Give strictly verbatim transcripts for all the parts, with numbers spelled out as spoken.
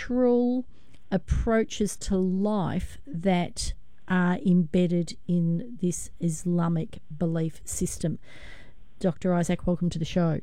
natural approaches to life that are embedded in this Islamic belief system. Doctor Isaac, welcome to the show.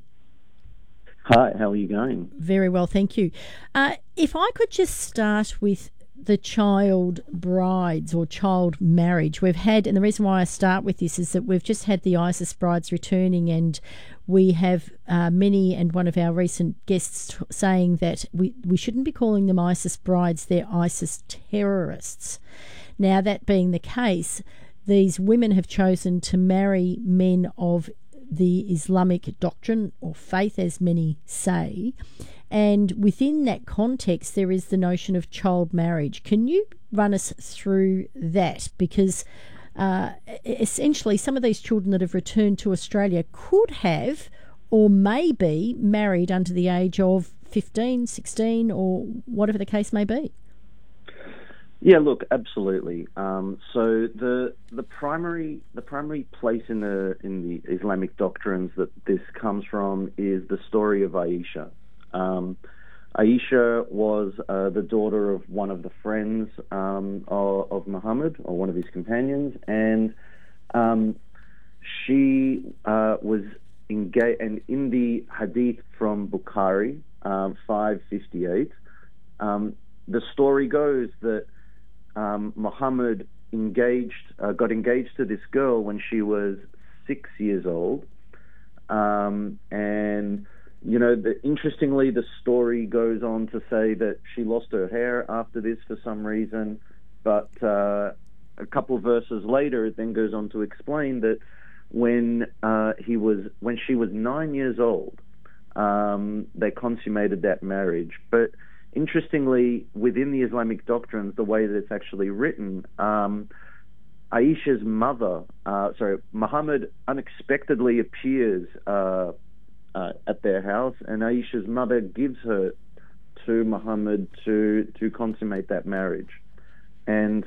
Hi, how are you going? Very well, thank you. Uh, if I could just start with the child brides or child marriage. We've had, and the reason why I start with this is that we've just had the ISIS brides returning, and we have uh, many, and one of our recent guests t- saying that we, we shouldn't be calling them ISIS brides, they're ISIS terrorists. Now, that being the case, these women have chosen to marry men of the Islamic doctrine or faith, as many say. And within that context, there is the notion of child marriage. Can you run us through that? Because uh, essentially some of these children that have returned to Australia could have or may be married under the age of fifteen, sixteen, or whatever the case may be. Yeah, look, absolutely. Um, so the the primary the primary place in the in the Islamic doctrines that this comes from is the story of Aisha. Um, Aisha was uh, the daughter of one of the friends um, of, of Muhammad, or one of his companions, and um, she uh, was engaged. And in the Hadith from Bukhari, um, five fifty-eight, um, the story goes that um, Muhammad engaged, uh, got engaged to this girl when she was six years old, um, and You know, the, interestingly, the story goes on to say that she lost her hair after this for some reason, but uh, a couple of verses later, it then goes on to explain that when uh, he was, when she was nine years old, um, they consummated that marriage. But interestingly, within the Islamic doctrines, the way that it's actually written, um, Aisha's mother, uh, sorry, Muhammad unexpectedly appears Uh, Uh, at their house, and Aisha's mother gives her to Muhammad to to consummate that marriage. And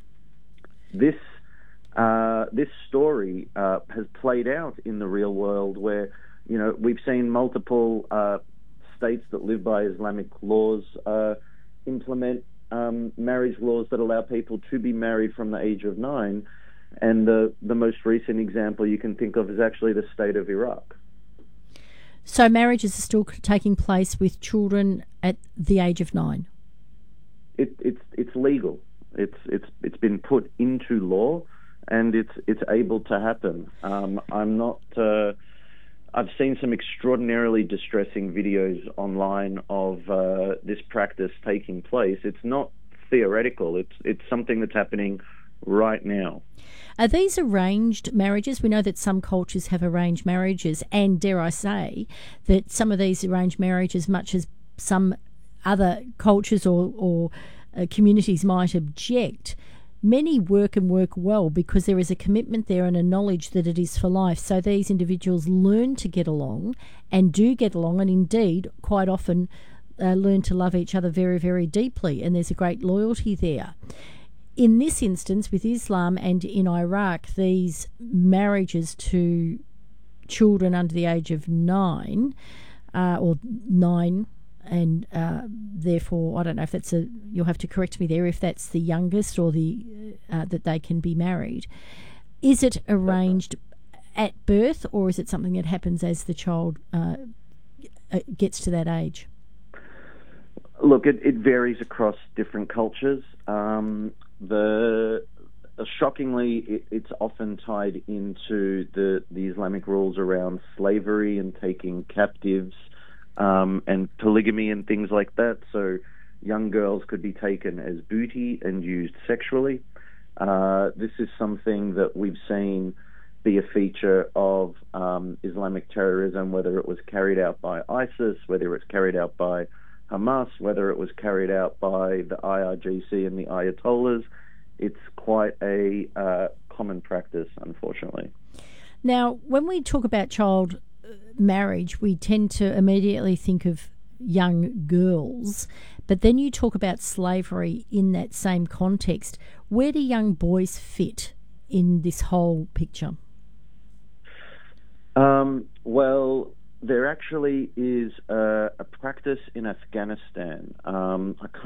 this uh, this story uh, has played out in the real world, where you know we've seen multiple uh, states that live by Islamic laws uh, implement um, marriage laws that allow people to be married from the age of nine. And the the most recent example you can think of is actually the state of Iraq. So marriages are still taking place with children at the age of nine? It, it's it's legal. It's it's it's been put into law, and it's it's able to happen. Um, I'm not. Uh, I've seen some extraordinarily distressing videos online of uh, this practice taking place. It's not theoretical. It's it's something that's happening right now. Are these arranged marriages? We know that some cultures have arranged marriages, and dare I say that some of these arranged marriages, much as some other cultures or, or uh, communities might object, many work and work well because there is a commitment there and a knowledge that it is for life. So these individuals learn to get along and do get along, and indeed quite often uh, learn to love each other very, very deeply, and there's a great loyalty there. In this instance, with Islam and in Iraq, these marriages to children under the age of nine, uh, or nine, and uh, therefore, I don't know if that's a, you'll have to correct me there, if that's the youngest or the uh, that they can be married. Is it arranged at birth, or is it something that happens as the child uh, gets to that age? Look, it, it varies across different cultures. Um, the uh, shockingly, it, it's often tied into the, the Islamic rules around slavery and taking captives, um, and polygamy and things like that. So young girls could be taken as booty and used sexually. Uh, this is something that we've seen be a feature of um, Islamic terrorism, whether it was carried out by ISIS, whether it's carried out by Hamas, whether it was carried out by the I R G C and the Ayatollahs. It's quite a uh, common practice, unfortunately. Now, when we talk about child marriage, we tend to immediately think of young girls, but then you talk about slavery in that same context. Where do young boys fit in this whole picture? Um, well, there actually is a, a practice in Afghanistan. Um, I can't